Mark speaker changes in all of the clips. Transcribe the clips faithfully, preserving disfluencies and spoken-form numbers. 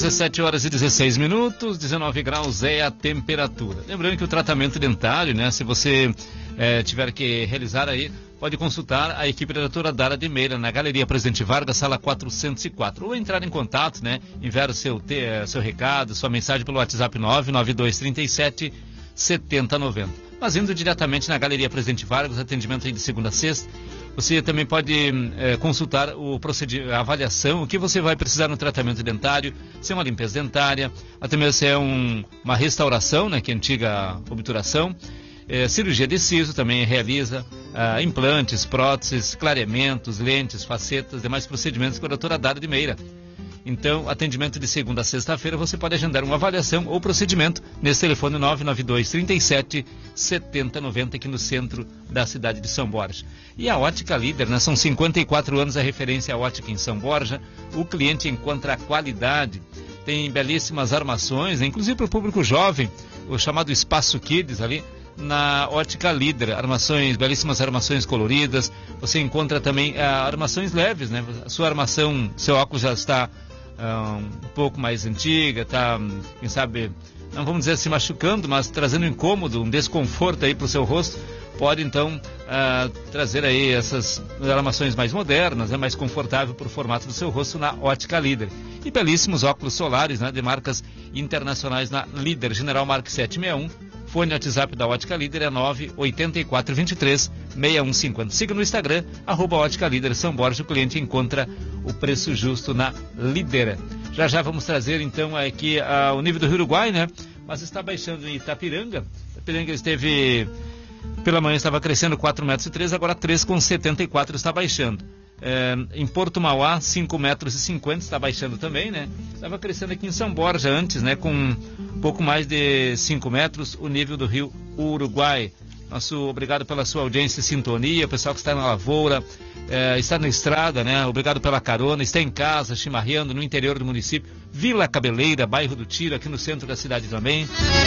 Speaker 1: dezessete horas e dezesseis minutos, dezenove graus é a temperatura. Lembrando que o tratamento dentário, né, se você é, tiver que realizar aí, pode consultar a equipe da doutora Dara de Meira na Galeria Presidente Vargas, sala quatrocentos e quatro, ou entrar em contato, né, enviar o seu, te, seu recado, sua mensagem pelo WhatsApp nove nove dois três sete sete zero nove zero. Mas indo diretamente na Galeria Presidente Vargas, atendimento aí de segunda a sexta. Você também pode é, consultar o procedimento, a avaliação, o que você vai precisar no tratamento dentário, se é uma limpeza dentária, até mesmo se é um, uma restauração, né, que é antiga obturação, é, cirurgia de siso também realiza, ah, implantes, próteses, clareamentos, lentes, facetas, demais procedimentos com a doutora Dara de Meira. Então, atendimento de segunda a sexta-feira, você pode agendar uma avaliação ou procedimento nesse telefone nove nove dois três sete sete zero nove zero aqui no centro da cidade de São Borja. E a Ótica Líder, né? São cinquenta e quatro anos a referência à ótica em São Borja. O cliente encontra a qualidade, tem belíssimas armações, né? Inclusive para o público jovem, o chamado Espaço Kids ali, na Ótica Líder, armações, belíssimas armações coloridas. Você encontra também ah, armações leves, né? A sua armação, seu óculos já está ah, um pouco mais antiga, está, quem sabe, não vamos dizer se machucando, mas trazendo incômodo, um desconforto aí para o seu rosto. Pode então ah, trazer aí essas armações mais modernas, né? Mais confortável para o formato do seu rosto na Ótica Líder. E belíssimos óculos solares, né? De marcas internacionais na Líder, General Marques setecentos e sessenta e um. Fone WhatsApp da Ótica Líder é nove oito quatro dois três seis um cinco zero. Siga no Instagram, arroba Ótica Líder São Borja. O cliente encontra o preço justo na Líder. Já já vamos trazer então aqui uh, o nível do Rio Uruguai, né? Mas está baixando em Itapiranga. Itapiranga esteve, pela manhã estava crescendo quatro metros e três, agora três vírgula setenta e quatro está baixando. É, em Porto Mauá, cinco metros e cinquenta, está baixando também, né? Estava crescendo aqui em São Borja antes, né? Com um pouco mais de cinco metros, o nível do Rio Uruguai. Nosso obrigado pela sua audiência e sintonia, o pessoal que está na lavoura, é, está na estrada, né? Obrigado pela carona, está em casa, chimarreando no interior do município. Vila Cabeleira, bairro do Tiro, aqui no centro da cidade também.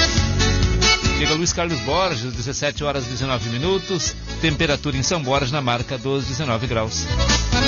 Speaker 1: Chega Luiz Carlos Borges, dezessete horas e dezenove minutos, temperatura em São Borja na marca dos dezenove graus.